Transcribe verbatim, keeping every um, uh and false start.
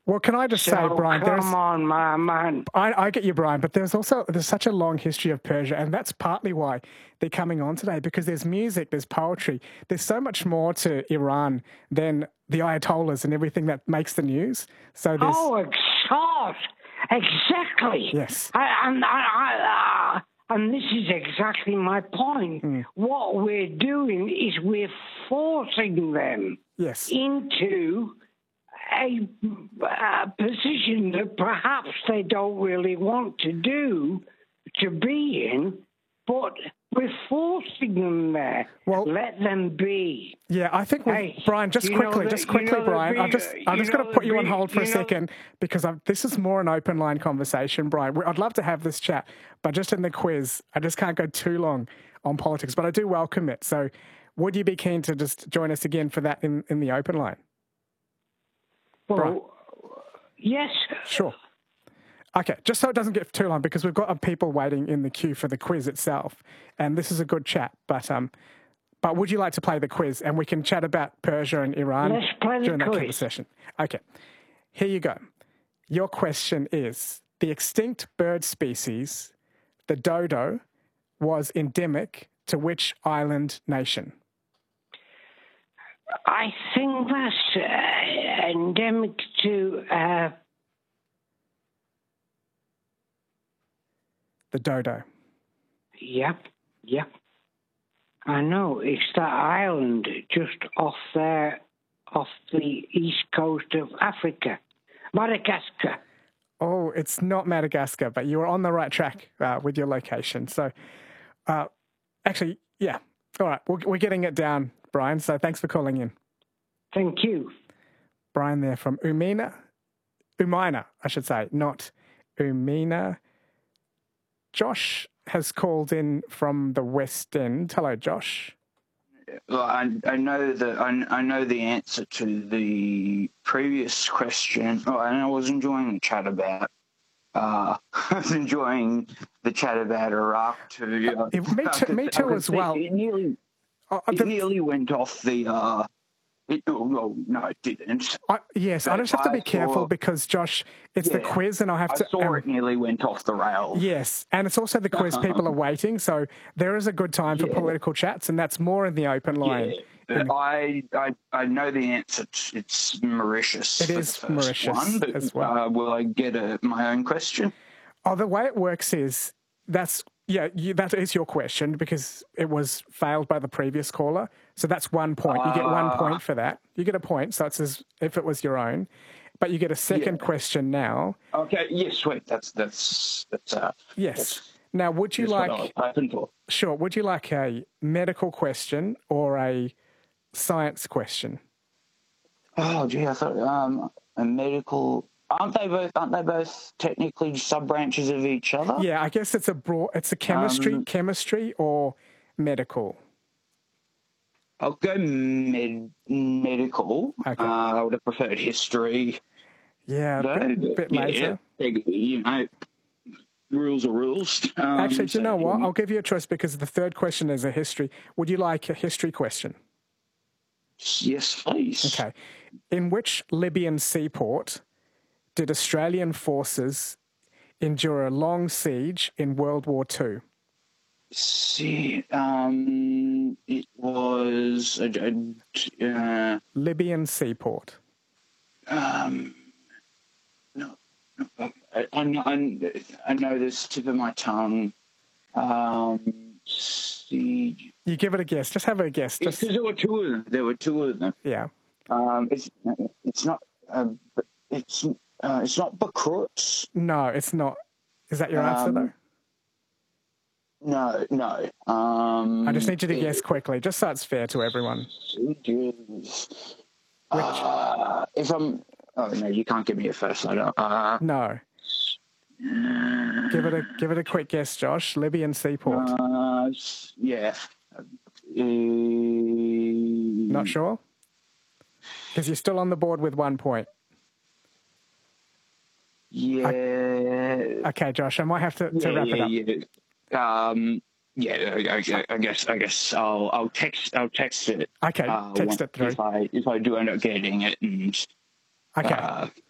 Well, can I just so say, Brian, come there's... on, my man. I, I get you, Brian, but there's also there's such a long history of Persia, and that's partly why they're coming on today, because there's music, there's poetry, there's so much more to Iran than the Ayatollahs and everything that makes the news. So there's... Oh, exactly. Exactly. Yes. I, and, I, I, uh, and this is exactly my point. Mm. What we're doing is we're forcing them yes. into a, a position that perhaps they don't really want to do, to be in, but we're forcing them there. Well, let them be. Yeah, I think, hey, Brian, just quickly, the, just quickly, Brian, I'm just, I'm just going to put you on hold for a second because I'm, this is more an open line conversation, Brian. I'd love to have this chat, but just in the quiz, I just can't go too long on politics, but I do welcome it. So would you be keen to just join us again for that in, in the open line? Well, Brian? Yes. Sure. Okay, just so it doesn't get too long, because we've got people waiting in the queue for the quiz itself, and this is a good chat. But um, but would you like to play the quiz, and we can chat about Persia and Iran Let's play the during that quiz. conversation? Okay, here you go. Your question is: the extinct bird species, the dodo, was endemic to which island nation? I think that's uh, endemic to. Uh, The dodo. Yep, yep. I know. It's that island just off there, off the east coast of Africa. Madagascar. Oh, it's not Madagascar, but you were on the right track uh, with your location. So, uh, actually, yeah. All right, we're, we're getting it down, Brian, so thanks for calling in. Thank you. Brian there from Umina. Umina, I should say, not Umina. Josh has called in from the West End. Hello, Josh. Well, I, I know that I, I know the answer to the previous question. Oh, and I was enjoying the chat about. Uh, I was enjoying the chat about Iraq too. Uh, me too, me too as well. It nearly, uh, it the, nearly went off the. Uh, It, well, no, it didn't. I, yes, but I just have to be I careful saw, because, Josh, it's yeah, the quiz and I have I to... I saw um, it nearly went off the rails. Yes, and it's also the quiz. People are waiting, so there is a good time for yeah. political chats, and that's more in the open line. Yeah. In, I, I I know the answer. It's Mauritius. It is Mauritius one, but, as well. Uh, will I get a, my own question? Oh, the way it works is that's... Yeah, you, that is your question because it was failed by the previous caller. So that's one point. You get one point for that. You get a point, so it's as if it was your own. But you get a second yeah. question now. Okay, yes, wait, that's... that's, that's uh, yes. That's, now, would you like... What I was hoping for. Sure. Would you like a medical question or a science question? Oh, gee, I thought um, a medical... Aren't they both? Aren't they both technically sub branches of each other? Yeah, I guess it's a broad. It's a chemistry, um, chemistry or medical. I'll go med medical. Okay. Uh, I would have preferred history. Yeah, though, a bit, bit yeah, later. You know, rules are rules. Um, Actually, do so, you know what? I'll give you a choice because the third question is a history. Would you like a history question? Yes, please. Okay. In which Libyan seaport did Australian forces endure a long siege in World War Two? See, um, it was a, a uh, Libyan seaport. Um, no, no I, I, I know this tip of my tongue. Um, siege. You give it a guess. Just have a guess. Just... Because there were two of them. There were two of them. Yeah. Um, it's it's not. Uh, it's. Uh, it's not Beirut. No, it's not. Is that your um, answer, though? No, no. Um, I just need you to it, guess quickly, just so it's fair to everyone. Uh, if I'm... Oh, no, you can't give me a first letter. Uh, no. Uh, give it a give it a quick guess, Josh. Libyan seaport. Uh, yeah. Uh, Not sure? Because you're still on the board with one point. Yeah. Okay, Josh, I might have to, to yeah, wrap yeah, it up. Yeah. Um, yeah, I, I guess I guess I'll I'll text I'll text it. Okay, uh, text it through. If I if I do end up getting it, and okay, uh,